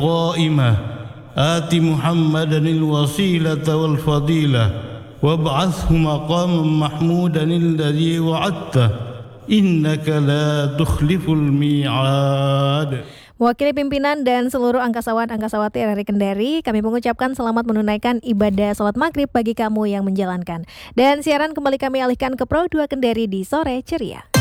القائمة آت محمدا الوسيلة والفضيلة وابعثه مقاما محمودا الذي وعدته إنك لا تخلف الميعاد. Wakil pimpinan dan seluruh angkasawan-angkasawati RRI Kendari, kami mengucapkan selamat menunaikan ibadah salat maghrib bagi kamu yang menjalankan. Dan siaran kembali kami alihkan ke Pro 2 Kendari di Sore Ceria.